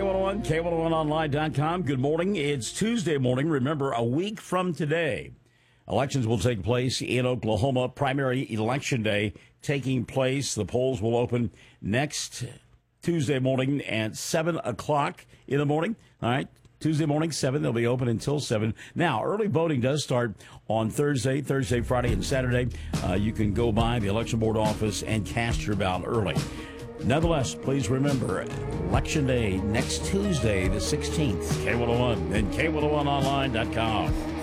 K101, K101online.com. Good morning. It's Tuesday morning. Remember, a week from today, elections will take place in Oklahoma. Primary election day taking place. The polls will open next Tuesday morning at 7 o'clock in the morning. All right. Tuesday morning, 7. They'll be open until 7. Now, early voting does start on Thursday, Friday, and Saturday. You can go by the election board office and cast your ballot early. Nonetheless, please remember, Election Day next Tuesday, the 16th, K101 and K101online.com.